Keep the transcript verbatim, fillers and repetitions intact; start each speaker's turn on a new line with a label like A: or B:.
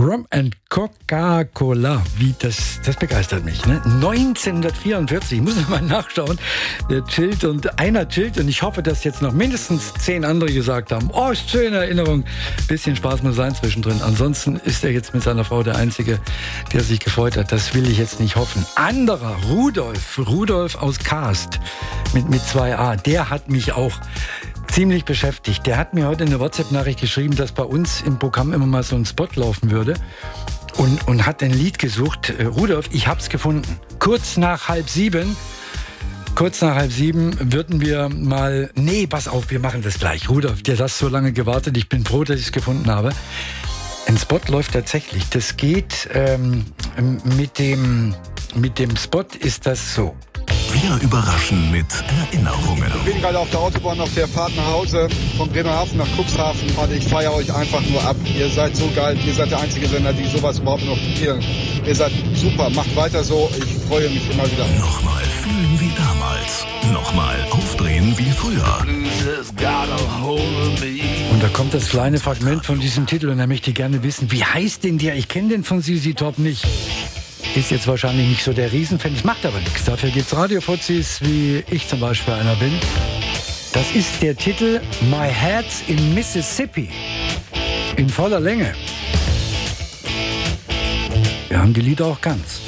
A: Rum and Coca-Cola, wie das, das begeistert mich. Ne? neunzehnhundertvierundvierzig, ich muss noch mal nachschauen. Der chillt und einer chillt und ich hoffe, dass jetzt noch mindestens zehn andere gesagt haben, oh, schöne Erinnerung. Bisschen Spaß muss sein zwischendrin. Ansonsten ist er jetzt mit seiner Frau der Einzige, der sich gefreut hat. Das will ich jetzt nicht hoffen. Anderer, Rudolf, Rudolf aus Kast mit, mit zwei A, der hat mich auch ziemlich beschäftigt. Der hat mir heute eine WhatsApp-Nachricht geschrieben, dass bei uns im Programm immer mal so ein Spot laufen würde und, und hat ein Lied gesucht. Äh, Rudolf, ich hab's gefunden. Kurz nach halb sieben, kurz nach halb sieben würden wir mal, nee, pass auf, wir machen das gleich. Rudolf, dir hast so lange gewartet, ich bin froh, dass ich es gefunden habe. Ein Spot läuft tatsächlich. Das geht ähm, mit dem, mit dem Spot ist das so.
B: Wir überraschen mit Erinnerungen.
C: Ich bin gerade auf der Autobahn auf der Fahrt nach Hause von Bremerhaven nach Cuxhaven. Und ich feiere euch einfach nur ab. Ihr seid so geil. Ihr seid der einzige Sender, die sowas überhaupt noch probieren. Ihr seid super. Macht weiter so. Ich freue mich immer wieder.
B: Nochmal fühlen wie damals. Nochmal aufdrehen wie früher.
A: Und da kommt das kleine Fragment von diesem Titel und da möchte ich gerne wissen, wie heißt denn der? Ich kenne den von Z Z Top nicht. Ist jetzt wahrscheinlich nicht so der Riesenfan, das macht aber nichts. Dafür gibt's Radiofuzis, wie ich zum Beispiel einer bin. Das ist der Titel My Head's in Mississippi. In voller Länge. Wir haben die Lieder auch ganz.